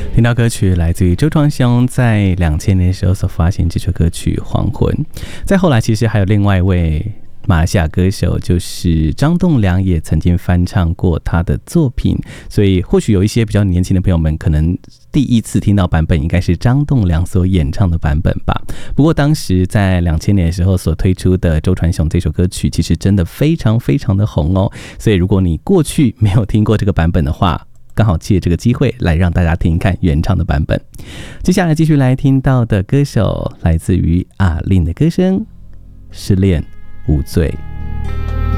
听到歌曲来自于周传雄在2000年的时候所发行这首歌曲《黄昏》。再后来其实还有另外一位马来西亚歌手，就是张栋梁，也曾经翻唱过他的作品，所以或许有一些比较年轻的朋友们可能第一次听到版本应该是张栋梁所演唱的版本吧。不过当时在2000年的时候所推出的周传雄这首歌曲其实真的非常非常的红哦，所以如果你过去没有听过这个版本的话，刚好借这个机会来让大家听看原唱的版本。接下来继续来听到的歌手来自于阿令的歌声，失恋无罪。